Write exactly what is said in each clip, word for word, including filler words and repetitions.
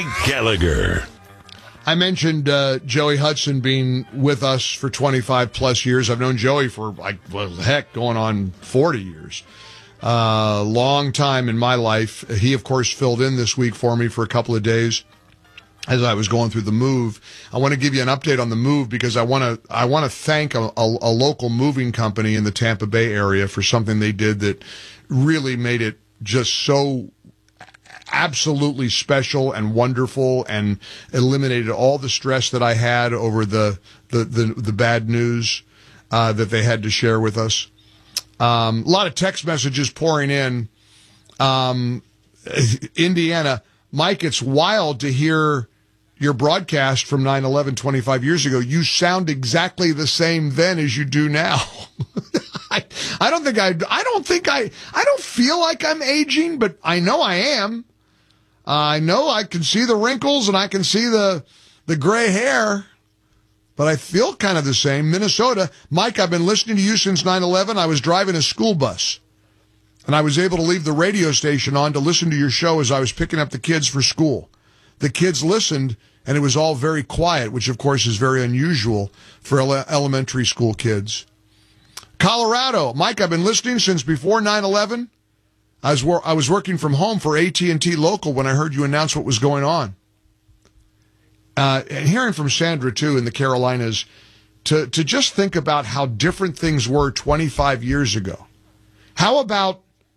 Mike Gallagher. I mentioned uh, Joey Hudson being with us for twenty-five plus years. I've known Joey for, like, well, heck, going on forty years. Uh, long time in my life. He, of course, filled in this week for me for a couple of days as I was going through the move. I want to give you an update on the move because I want to I want to thank a, a, a local moving company in the Tampa Bay area for something they did that really made it just so absolutely special and wonderful and eliminated all the stress that I had over the the the, the bad news uh, that they had to share with us. Um, a lot of text messages pouring in. Um, Indiana, Mike, it's wild to hear your broadcast from nine eleven twenty-five years ago. You sound exactly the same then as you do now. I, I don't think I, I don't think I, I don't feel like I'm aging, but I know I am. Uh, I know I can see the wrinkles and I can see the, the gray hair, but I feel kind of the same. Minnesota, Mike, I've been listening to you since nine eleven. I was driving a school bus and I was able to leave the radio station on to listen to your show as I was picking up the kids for school. The kids listened and it was all very quiet, which of course is very unusual for ele- elementary school kids. Colorado, Mike, I've been listening since before nine eleven. I was wor- I was working from home for A T and T Local when I heard you announce what was going on. Uh, and hearing from Sandra, too, in the Carolinas, to, to just think about how different things were twenty-five years ago. How about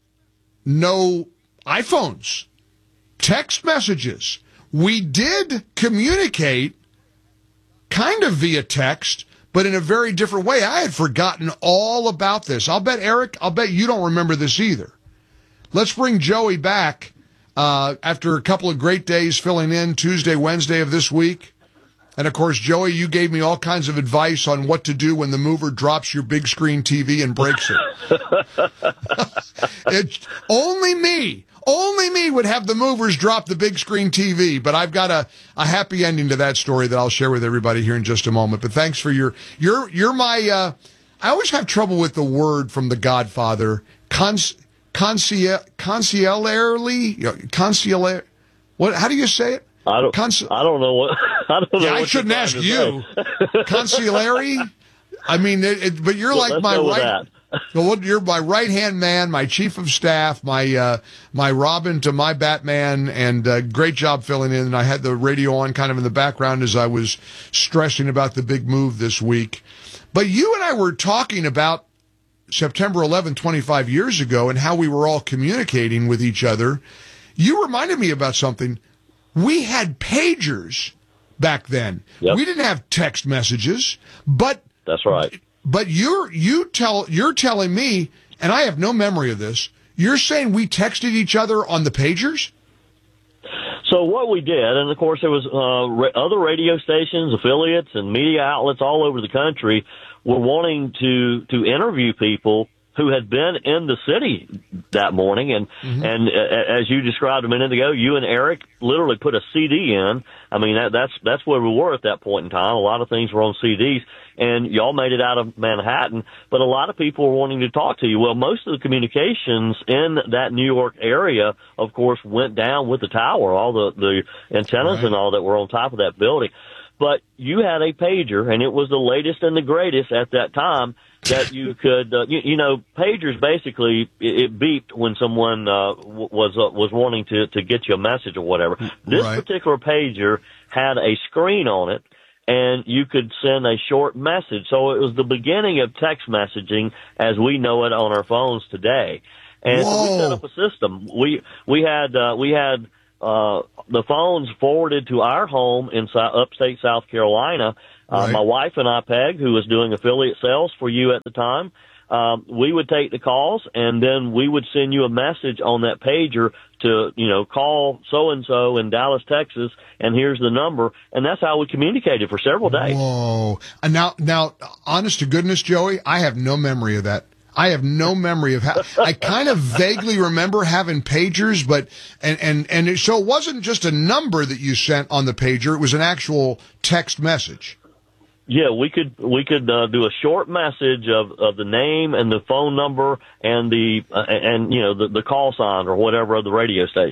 no iPhones, text messages? We did communicate kind of via text, but in a very different way. I had forgotten all about this. I'll bet, Eric, I'll bet you don't remember this either. Let's bring Joey back uh, after a couple of great days filling in Tuesday, Wednesday of this week. And, of course, Joey, you gave me all kinds of advice on what to do when the mover drops your big screen T V and breaks it. It's only me. Only me would have the movers drop the big screen T V, but I've got a, a happy ending to that story that I'll share with everybody here in just a moment. But thanks for your, you're, you're my, uh, I always have trouble with the word from The Godfather, cons, consiel, consigliarly, consigliar, what, how do you say it? I don't, Cons- I don't know what, I don't know yeah, what I shouldn't ask you. Consigliere? I mean, it, it, but you're Well, like my go with right. that. Well, you're my right-hand man, my chief of staff, my uh, my Robin to my Batman, and uh, great job filling in. And I had the radio on kind of in the background as I was stressing about the big move this week. But you and I were talking about September eleventh, twenty-five years ago, and how we were all communicating with each other. You reminded me about something. We had pagers back then. Yep. We didn't have text messages, but That's right. But you're you tell you're telling me, and I have no memory of this. You're saying we texted each other on the pagers? So what we did, and of course there was uh, ra- other radio stations, affiliates, and media outlets all over the country were wanting to to interview people who had been in the city that morning. And, mm-hmm. and uh, as you described a minute ago, you and Eric literally put a C D in. I mean, that, that's, that's where we were at that point in time. A lot of things were on C Ds, and y'all made it out of Manhattan, but a lot of people were wanting to talk to you. Well, most of the communications in that New York area, of course, went down with the tower, all the, the antennas right. and all that were on top of that building. But you had a pager, and it was the latest and the greatest at that time that you could, uh, you, you know, pagers basically, it, it beeped when someone uh, w- was uh, was wanting to, to get you a message or whatever. This right. particular pager had a screen on it, and you could send a short message. So it was the beginning of text messaging as we know it on our phones today. And so we set up a system. We we had uh, we had uh, the phones forwarded to our home in so- upstate South Carolina. Uh, right. My wife and I, Peg, who was doing affiliate sales for you at the time, um, we would take the calls, and then we would send you a message on that pager to, you know, call so-and-so in Dallas, Texas, and here's the number. And that's how we communicated for several days. Whoa. And now, now, honest to goodness, Joey, I have no memory of that. I have no memory of how, I kind of vaguely remember having pagers, but, and, and, and it, so it wasn't just a number that you sent on the pager, it was an actual text message. Yeah, we could we could uh, do a short message of, of the name and the phone number and the uh, and you know the, the call sign or whatever of the radio station.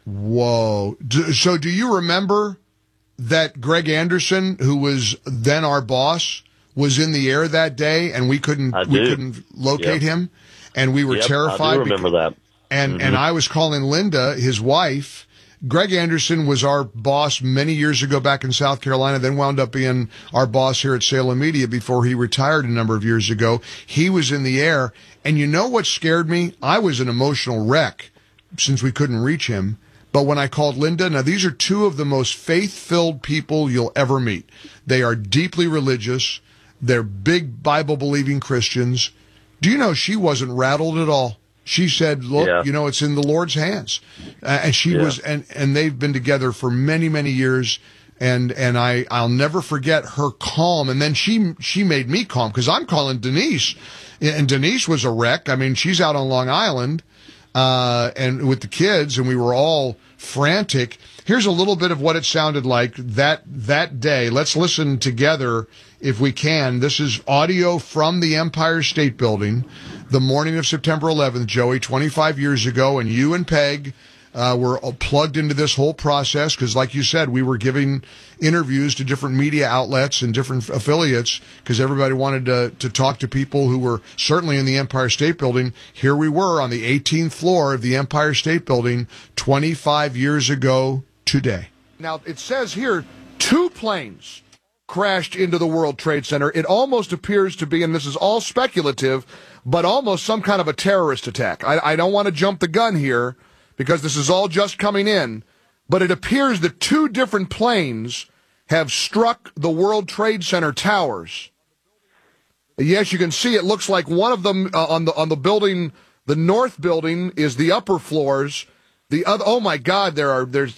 Whoa. Do, so do you remember that Greg Anderson, who was then our boss, was in the air that day, and we couldn't I we do. couldn't locate Yep. him, and we were Yep, terrified. I do remember because, that. And Mm-hmm. and I was calling Linda, his wife. Greg Anderson was our boss many years ago back in South Carolina, then wound up being our boss here at Salem Media before he retired a number of years ago. He was in the air, and you know what scared me? I was an emotional wreck since we couldn't reach him. But when I called Linda, now these are two of the most faith-filled people you'll ever meet. They are deeply religious. They're big Bible-believing Christians. Do you know she wasn't rattled at all? She said, look, Yeah. you know, it's in the Lord's hands. Uh, and she Yeah. was, and, and they've been together for many, many years. And, and I, I'll never forget her calm. And then she, she made me calm because I'm calling Denise, and Denise was a wreck. I mean, she's out on Long Island, uh, and with the kids, and we were all frantic. Here's a little bit of what it sounded like that, that day. Let's listen together if we can. This is audio from the Empire State Building, the morning of September eleventh, Joey, twenty-five years ago, and you and Peg uh, were plugged into this whole process because, like you said, we were giving interviews to different media outlets and different affiliates because everybody wanted to, to talk to people who were certainly in the Empire State Building. Here we were on the eighteenth floor of the Empire State Building twenty-five years ago today. Now, it says here two planes crashed into the World Trade Center. It almost appears to be, and this is all speculative, but almost some kind of a terrorist attack. I, I don't want to jump the gun here because this is all just coming in, but it appears that two different planes have struck the World Trade Center towers. Yes, you can see it looks like one of them uh, on the on the building, the north building is the upper floors. The other, oh my God, there are there's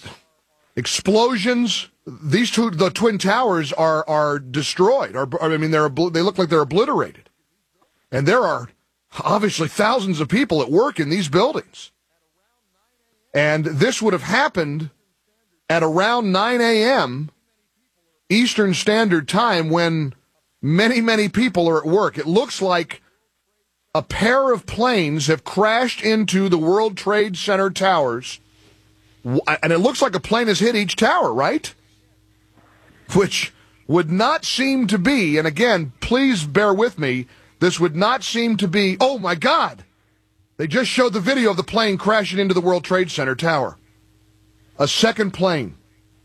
explosions. These two, the twin towers are are destroyed. Or I mean, they're they look like they're obliterated, and there are obviously thousands of people at work in these buildings. And this would have happened at around nine a.m. Eastern Standard Time when many, many people are at work. It looks like a pair of planes have crashed into the World Trade Center towers, and it looks like a plane has hit each tower, right? Which would not seem to be, and again, please bear with me, this would not seem to be, oh my God, they just showed the video of the plane crashing into the World Trade Center tower. A second plane.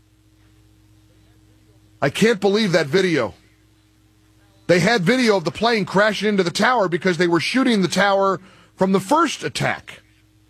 I can't believe that video. They had video of the plane crashing into the tower because they were shooting the tower from the first attack.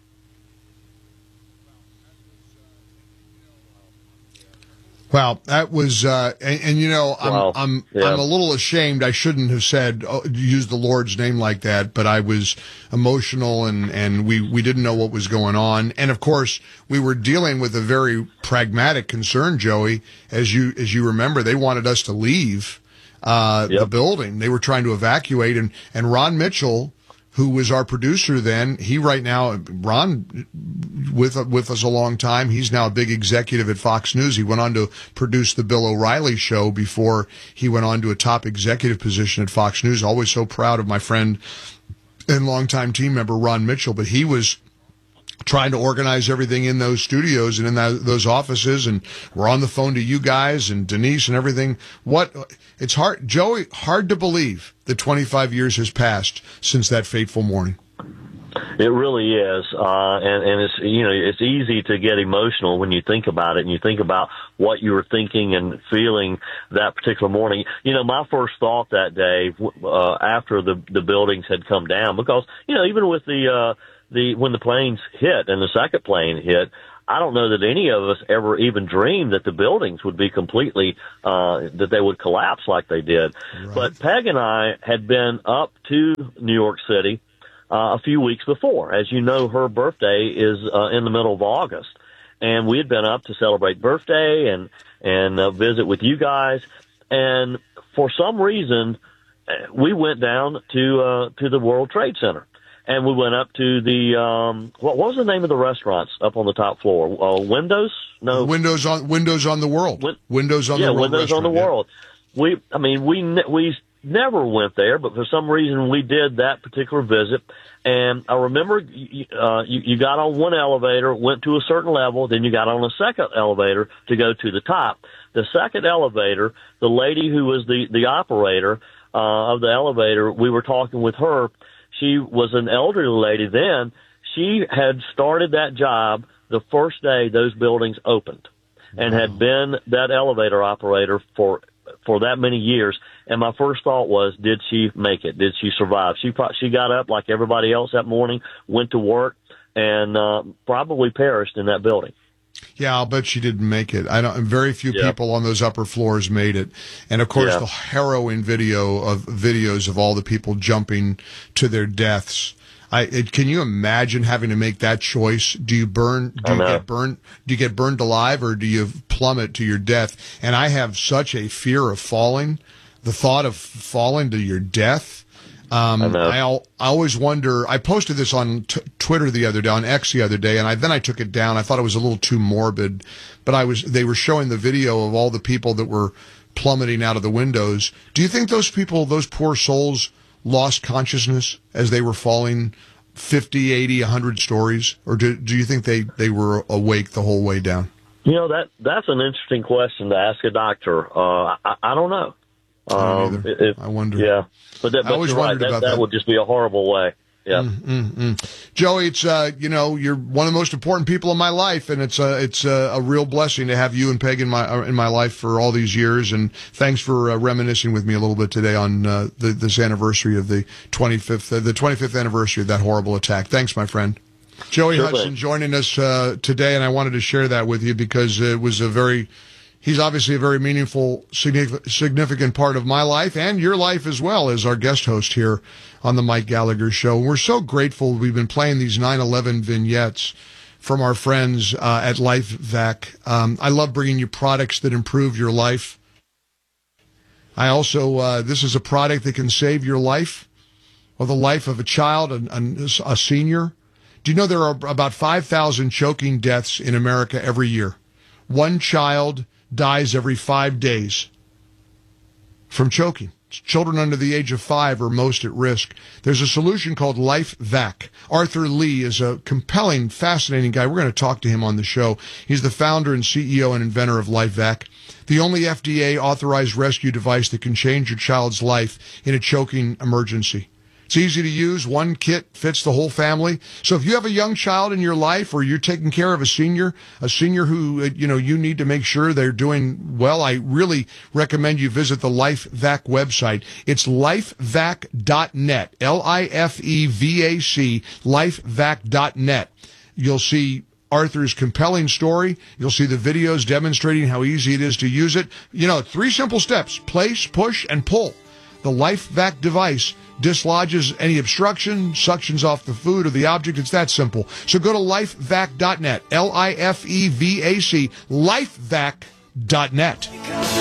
Wow, that was, uh, and, and you know, I'm, Wow. I'm, Yeah. I'm a little ashamed. I shouldn't have said, oh, use the Lord's name like that, but I was emotional and, and we, we didn't know what was going on. And of course, we were dealing with a very pragmatic concern, Joey. As you, as you remember, they wanted us to leave, uh, Yep. the building. They were trying to evacuate, and, and Ron Mitchell, who was our producer then, he right now, Ron, with with us a long time, he's now a big executive at Fox News. He went on to produce the Bill O'Reilly show before he went on to a top executive position at Fox News. Always so proud of my friend and longtime team member Ron Mitchell, but he was trying to organize everything in those studios and in that, those offices, and we're on the phone to you guys and Denise and everything. What, it's hard, Joey, hard to believe that twenty-five years has passed since that fateful morning. It really is, uh, and and it's you know it's easy to get emotional when you think about it, and you think about what you were thinking and feeling that particular morning. You know, my first thought that day uh, after the the buildings had come down, because you know even with the uh, the when the planes hit and the second plane hit, I don't know that any of us ever even dreamed that the buildings would be completely, uh, that they would collapse like they did. Right. But Peg and I had been up to New York City uh, a few weeks before. As you know, her birthday is uh, in the middle of August. And we had been up to celebrate birthday and, and uh, visit with you guys. And for some reason, we went down to, uh, to the World Trade Center. And we went up to the, um, what, what was the name of the restaurants up on the top floor? Uh, Windows? No. Windows on Windows on the World. Win- Windows on yeah, the World. Windows on the restaurant, yeah. World. We, I mean, we, we never went there, but for some reason we did that particular visit. And I remember uh, you, you got on one elevator, went to a certain level, then you got on a second elevator to go to the top. The second elevator, the lady who was the, the operator uh, of the elevator, we were talking with her. She was an elderly lady then. She had started that job the first day those buildings opened and had been that elevator operator for for that many years. And my first thought was, did she make it? Did she survive? She pro- she got up like everybody else that morning, went to work, and uh, probably perished in that building. Yeah, I'll bet she didn't make it. I don't. Very few yeah. people on those upper floors made it, and of course, yeah. the harrowing video of videos of all the people jumping to their deaths. I it, can you imagine having to make that choice? Do you burn? Do you get burned? Do you get burned alive, or do you plummet to your death? And I have such a fear of falling. The thought of falling to your death. Um, I, I always wonder, I posted this on t- Twitter the other day, on X the other day, and I, then I took it down. I thought it was a little too morbid, but I was, they were showing the video of all the people that were plummeting out of the windows. Do you think those people, those poor souls, lost consciousness as they were falling fifty, eighty, one hundred stories? Or do, do you think they, they were awake the whole way down? You know, that, that's an interesting question to ask a doctor. Uh, I, I don't know. Um, I, if, I wonder. Yeah, but that, I always you're right. wondered That, about that. that. Would just be a horrible way. Yeah, mm, mm, mm. Joey, it's uh, you know, you're one of the most important people in my life, and it's a it's a, a real blessing to have you and Peg in my in my life for all these years. And thanks for uh, reminiscing with me a little bit today on uh, the, this anniversary of the twenty-fifth uh, the twenty-fifth anniversary of that horrible attack. Thanks, my friend. Joey sure Hudson thing. joining us uh, today, and I wanted to share that with you because it was a very. He's obviously a very meaningful, significant part of my life and your life as well as our guest host here on the Mike Gallagher Show. We're so grateful we've been playing these nine eleven vignettes from our friends uh, at LifeVac. Um, I love bringing you products that improve your life. I also, uh, this is a product that can save your life or the life of a child, a, a senior. Do you know there are about five thousand choking deaths in America every year? One child dies every five days from choking. Children under the age of five are most at risk. There's a solution called LifeVac. Arthur Lee is a compelling, fascinating guy. We're going to talk to him on the show. He's the founder and C E O and inventor of LifeVac, the only F D A-authorized rescue device that can change your child's life in a choking emergency. It's easy to use. One kit fits the whole family. So if you have a young child in your life or you're taking care of a senior, a senior who, you know, you need to make sure they're doing well, I really recommend you visit the LifeVac website. It's lifevac dot net, L I F E V A C, lifevac dot net. You'll see Arthur's compelling story. You'll see the videos demonstrating how easy it is to use it. You know, three simple steps: place, push, and pull. The LifeVac device dislodges any obstruction, suctions off the food or the object. It's that simple. So go to lifevac dot net, L I F E V A C, lifevac dot net.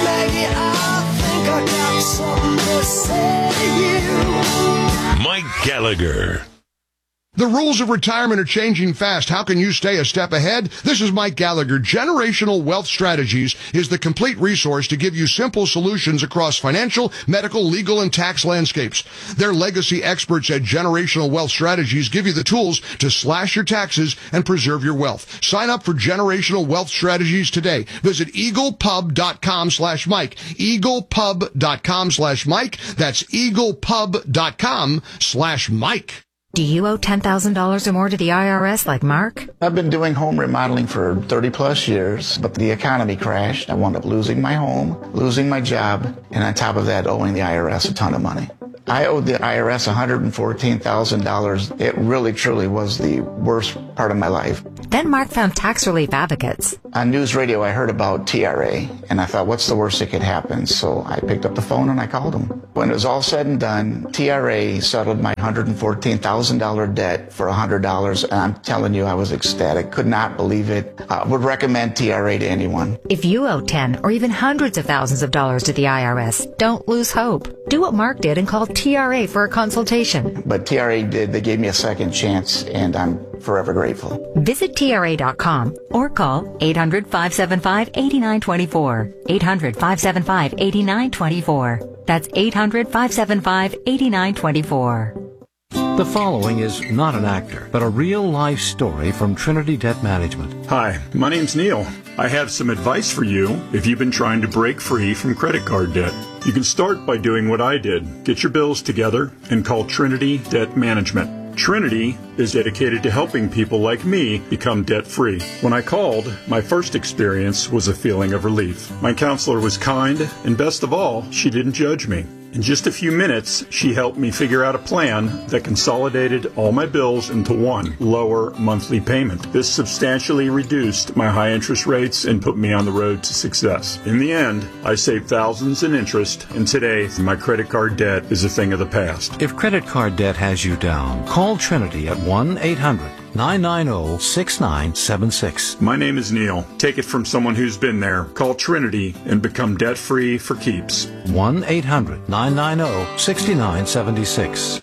Mike Gallagher. The rules of retirement are changing fast. How can you stay a step ahead? This is Mike Gallagher. Generational Wealth Strategies is the complete resource to give you simple solutions across financial, medical, legal, and tax landscapes. Their legacy experts at Generational Wealth Strategies give you the tools to slash your taxes and preserve your wealth. Sign up for Generational Wealth Strategies today. Visit eaglepub dot com slash Mike. eaglepub dot com slash Mike. That's eaglepub dot com slash Mike. Do you owe ten thousand dollars or more to the I R S like Mark? I've been doing home remodeling for thirty plus years, but the economy crashed. I wound up losing my home, losing my job, and on top of that, owing the I R S a ton of money. I owed the I R S one hundred fourteen thousand dollars. It really, truly was the worst part of my life. Then Mark found Tax Relief Advocates. On news radio, I heard about T R A, and I thought, what's the worst that could happen? So I picked up the phone and I called them. When it was all said and done, T R A settled my one hundred fourteen thousand dollars debt for one hundred dollars, and I'm telling you, I was ecstatic. Could not believe it. I would recommend T R A to anyone. If you owe ten or even hundreds of thousands of dollars to the I R S, don't lose hope. Do what Mark did and call T R A for a consultation. But T R A did. They gave me a second chance, and I'm forever grateful. Visit T R A dot com or call eight hundred, five seven five, eight nine two four. eight hundred, five seven five, eight nine two four. That's eight hundred, five seven five, eight nine two four. The following is not an actor, but a real-life story from Trinity Debt Management. Hi, my name's Neil. I have some advice for you if you've been trying to break free from credit card debt. You can start by doing what I did. Get your bills together and call Trinity Debt Management. Trinity is dedicated to helping people like me become debt-free. When I called, my first experience was a feeling of relief. My counselor was kind, and best of all, she didn't judge me. In just a few minutes, she helped me figure out a plan that consolidated all my bills into one lower monthly payment. This substantially reduced my high interest rates and put me on the road to success. In the end, I saved thousands in interest, and today, my credit card debt is a thing of the past. If credit card debt has you down, call Trinity at one eight hundred, nine nine zero, six nine seven six. My name is Neil. Take it from someone who's been there. Call Trinity and become debt-free for keeps. one eight hundred, nine nine zero, six nine seven six.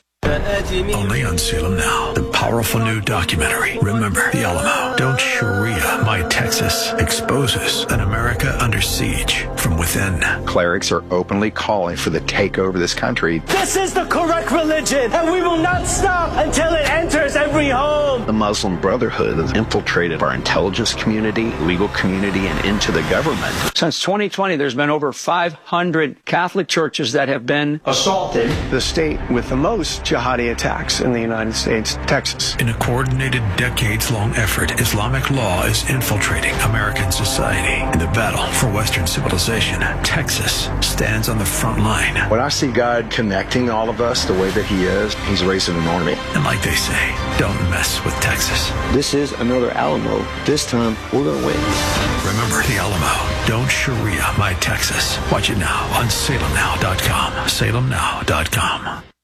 Only on Salem Now, the powerful new documentary, Remember the Alamo. Don't Sharia My Texas exposes an America under siege from within. Clerics are openly calling for the takeover of this country. This is the correct religion, and we will not stop until it enters every home. The Muslim Brotherhood has infiltrated our intelligence community, legal community, and into the government. Since twenty twenty, there's been over five hundred Catholic churches that have been assaulted. The state with the most jihadi attacks in the United States, Texas. In a coordinated, decades-long effort, Islamic law is infiltrating American society. In the battle for Western civilization, Texas stands on the front line. When I see God connecting all of us the way that he is, he's raising an army. And like they say, don't mess with Texas. This is another Alamo. This time, we're going to win. Remember the Alamo. Don't Sharia My Texas. Watch it now on Salem Now dot com. Salem Now dot com.